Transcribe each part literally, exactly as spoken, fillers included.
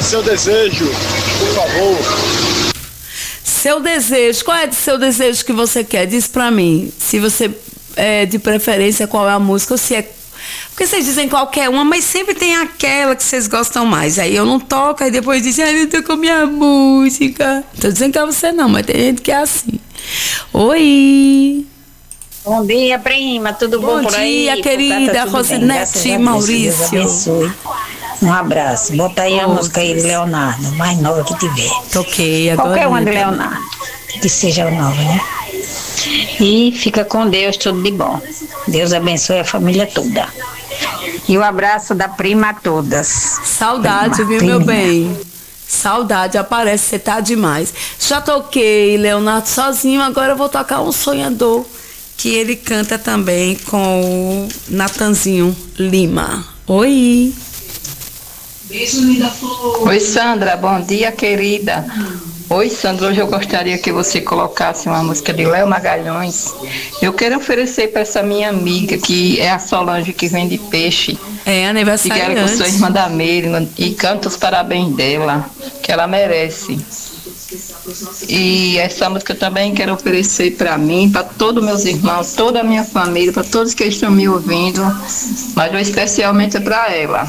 seu desejo, por favor. Seu desejo, qual é o seu desejo que você quer? Diz pra mim, se você é de preferência, qual é a música, ou se é... Porque vocês dizem qualquer uma, mas sempre tem aquela que vocês gostam mais. Aí eu não toco, aí depois dizem, ai, eu tô com minha música. Tô dizendo que é você não, mas tem gente que é assim. Oi! Bom dia, prima, tudo bom, bom por aí? Bom dia, querida Rosinete e Maurício. Um abraço. Bota aí oh, a música aí de Leonardo, mais nova que tiver. Toquei agora. Qualquer uma de Leonardo, que seja nova, né? E fica com Deus, tudo de bom. Deus abençoe a família toda. E o abraço da prima a todas. Saudade, prima, viu, prima. Meu bem? Saudade, aparece, você tá demais. Já toquei Leonardo sozinho, agora eu vou tocar um sonhador, que ele canta também com o Natanzinho Lima. Oi! Beijo, linda flor. Oi, Sandra, bom dia, querida. Oi, Sandra, hoje eu gostaria que você colocasse uma música de Léo Magalhães. Eu quero oferecer para essa minha amiga, que é a Solange, que vende peixe. É, aniversário. E quero que eu sou irmã da Meire e canta os parabéns dela, que ela merece. E essa música também quero oferecer para mim, para todos meus irmãos, toda a minha família, para todos que estão me ouvindo, mas eu especialmente é para ela.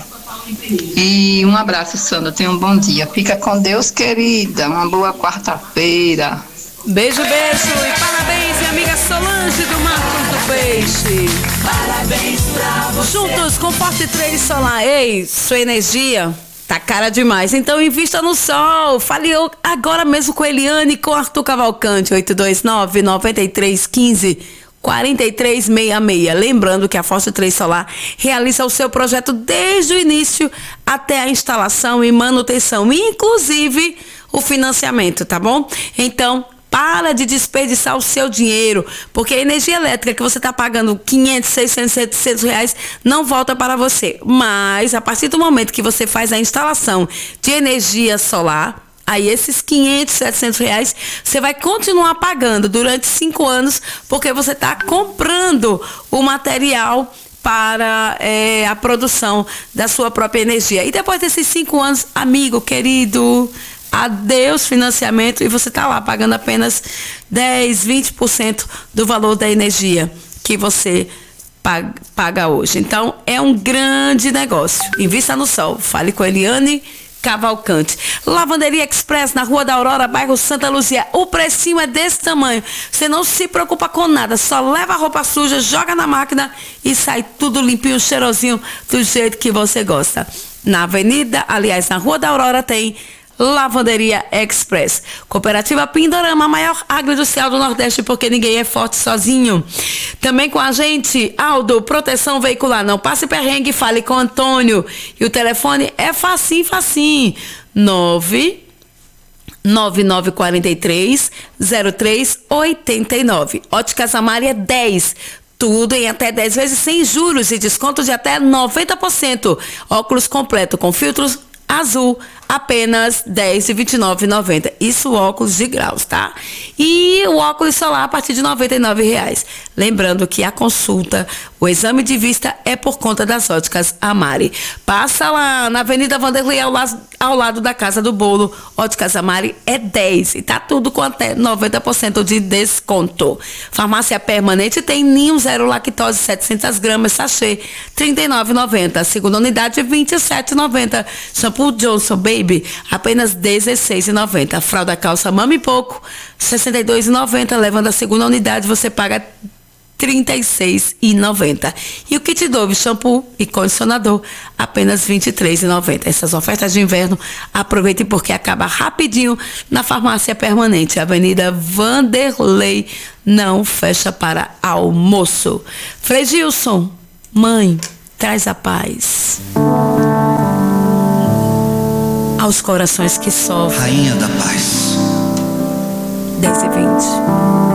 E um abraço, Sandra, tenha um bom dia. Fica com Deus, querida. Uma boa quarta-feira. Beijo, beijo e parabéns, minha amiga Solange do Marcos do Peixe. Parabéns pra você. Juntos com Forte três Solar. Ei, sua energia tá cara demais, então invista no sol. Fale agora mesmo com Eliane e com Arthur Cavalcante. Oito dois nove, nove três um cinco, quatro três seis seis. Lembrando que a Forte três Solar realiza o seu projeto desde o início até a instalação e manutenção, inclusive o financiamento, tá bom? Então, para de desperdiçar o seu dinheiro, porque a energia elétrica que você está pagando quinhentos, seiscentos, setecentos reais não volta para você. Mas, a partir do momento que você faz a instalação de energia solar, aí esses quinhentos, setecentos reais você vai continuar pagando durante cinco anos, porque você está comprando o material para é, a produção da sua própria energia. E depois desses cinco anos, amigo, querido, adeus financiamento, e você está lá pagando apenas dez, vinte por cento do valor da energia que você paga, paga hoje. Então, é um grande negócio. Invista no sol. Fale com a Eliane Cavalcante. Lavanderia Express, na Rua da Aurora, bairro Santa Luzia. O precinho é desse tamanho. Você não se preocupa com nada. Só leva a roupa suja, joga na máquina e sai tudo limpinho, cheirosinho, do jeito que você gosta. Na avenida, aliás, na Rua da Aurora, tem Lavanderia Express. Cooperativa Pindorama, a maior agroindustrial do Nordeste, porque ninguém é forte sozinho. Também com a gente, Aldo, proteção veicular. Não passe perrengue, fale com Antônio. E o telefone é facinho, facinho. nove nove nove quatro três, zero três oito nove. Óticas Amari é dez. Tudo em até dez vezes sem juros e desconto de até noventa por cento. Óculos completo com filtros azul, apenas dez e vinte e nove reais e noventa centavos. Isso óculos de graus, tá? E o óculos solar a partir de noventa e nove reais. Lembrando que a consulta, o exame de vista é por conta das Óticas Amari. Passa lá na Avenida Vanderlei, ao lado, ao lado da Casa do Bolo. Óticas Amari é dez e tá tudo com até noventa por cento de desconto. Farmácia Permanente tem Ninho Zero Lactose setecentas gramas, sachê, trinta e nove reais e noventa centavos. Segunda unidade, vinte e sete reais e noventa centavos. Shampoo Johnson Baby, apenas dezesseis reais e noventa centavos. Fralda calça Mami Pouco, sessenta e dois reais e noventa centavos. Levando a segunda unidade, você paga trinta e seis reais e noventa centavos. E o kit Dove shampoo e condicionador, apenas vinte e três reais e noventa centavos. Essas ofertas de inverno, aproveite porque acaba rapidinho na Farmácia Permanente. Avenida Vanderlei, não fecha para almoço. Frei Gilson, mãe, traz a paz aos corações que sofrem. Rainha da Paz. dez e vinte.